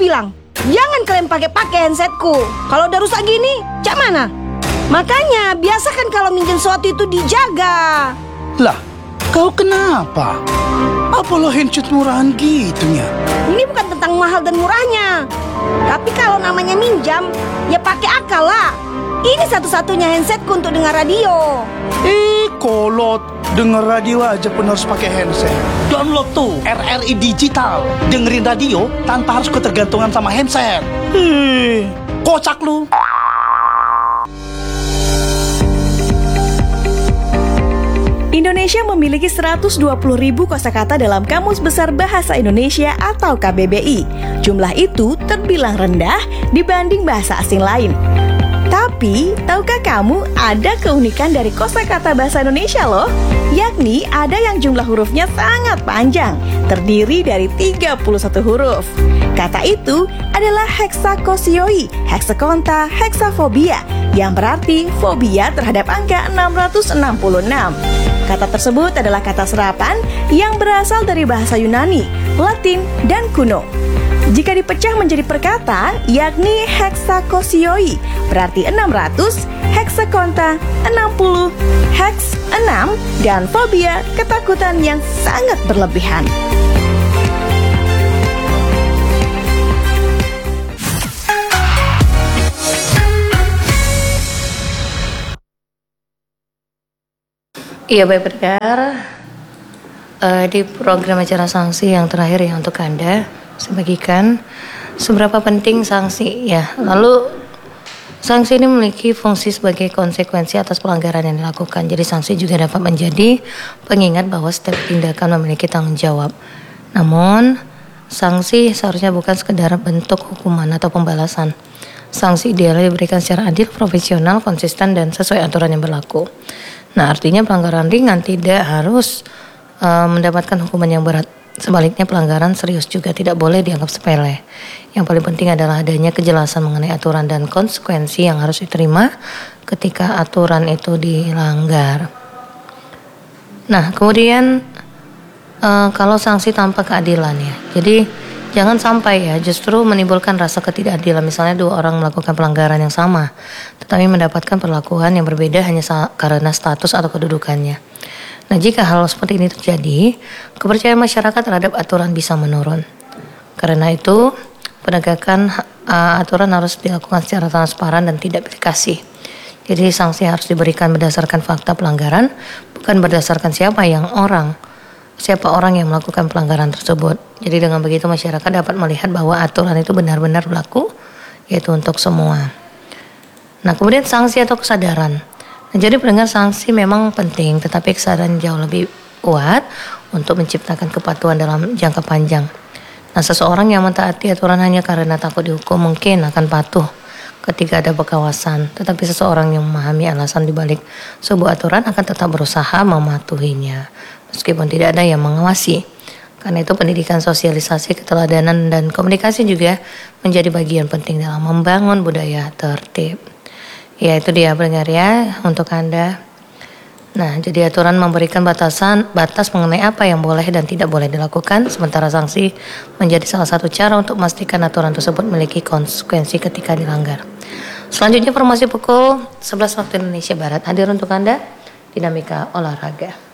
bilang, jangan kalian pakai handsetku. Kalau udah rusak gini, cak mana? Makanya biasakan kalau minjem sesuatu itu dijaga. Lah, kau kenapa? Apa lo handset murahan gitunya? Ini bukan tentang mahal dan murahnya, tapi kalau namanya minjam, ya pakai akal lah. Ini satu-satunya handsetku untuk dengar radio. Kolot, denger radio aja pun harus pakai handset. Download tuh RRI Digital, dengerin radio tanpa harus ketergantungan sama handset. Kocak lu. Indonesia memiliki 120.000 kosakata dalam Kamus Besar Bahasa Indonesia atau KBBI. Jumlah itu terbilang rendah dibanding bahasa asing lain. Tapi, tahukah kamu ada keunikan dari kosakata bahasa Indonesia loh? Yakni ada yang jumlah hurufnya sangat panjang, terdiri dari 31 huruf. Kata itu adalah heksakosioi, heksakonta, heksafobia, yang berarti fobia terhadap angka 666. Kata tersebut adalah kata serapan yang berasal dari bahasa Yunani, Latin, dan kuno. Jika dipecah menjadi perkata, yakni heksakosioi, berarti 600, heksakonta 60, heks 6, dan fobia ketakutan yang sangat berlebihan. Iya baik pendengar, di program acara sanksi yang terakhir ya untuk Anda, saya bagikan seberapa penting sanksi ya. Lalu sanksi ini memiliki fungsi sebagai konsekuensi atas pelanggaran yang dilakukan. Jadi sanksi juga dapat menjadi pengingat bahwa setiap tindakan memiliki tanggung jawab. Namun sanksi seharusnya bukan sekedar bentuk hukuman atau pembalasan. Sanksi idealnya diberikan secara adil, profesional, konsisten, dan sesuai aturan yang berlaku. Nah, artinya pelanggaran ringan tidak harus mendapatkan hukuman yang berat. Sebaliknya pelanggaran serius juga tidak boleh dianggap sepele. Yang paling penting adalah adanya kejelasan mengenai aturan dan konsekuensi yang harus diterima ketika aturan itu dilanggar. Nah, kemudian kalau sanksi tanpa keadilan ya. Jadi jangan sampai ya justru menimbulkan rasa ketidakadilan. Misalnya dua orang melakukan pelanggaran yang sama, tetapi mendapatkan perlakuan yang berbeda hanya karena status atau kedudukannya. Nah, jika hal seperti ini terjadi, kepercayaan masyarakat terhadap aturan bisa menurun. Karena itu, penegakan aturan harus dilakukan secara transparan dan tidak pilih kasih. Jadi sanksi harus diberikan berdasarkan fakta pelanggaran, bukan berdasarkan siapa orang yang melakukan pelanggaran tersebut. Jadi dengan begitu masyarakat dapat melihat bahwa aturan itu benar-benar berlaku, yaitu untuk semua. Nah, kemudian sanksi atau kesadaran. Nah, jadi pendengar, sanksi memang penting, tetapi kesadaran jauh lebih kuat untuk menciptakan kepatuhan dalam jangka panjang. Nah, seseorang yang mentaati aturan hanya karena takut dihukum mungkin akan patuh ketika ada pengawasan, tetapi seseorang yang memahami alasan dibalik sebuah aturan akan tetap berusaha mematuhinya meskipun tidak ada yang mengawasi. Karena itu pendidikan, sosialisasi, keteladanan, dan komunikasi juga menjadi bagian penting dalam membangun budaya tertib. Ya, itu dia pendengar ya untuk Anda. Nah, jadi aturan memberikan batas mengenai apa yang boleh dan tidak boleh dilakukan, sementara sanksi menjadi salah satu cara untuk memastikan aturan tersebut memiliki konsekuensi ketika dilanggar. Selanjutnya informasi pukul 11 waktu Indonesia Barat hadir untuk Anda, Dinamika Olahraga.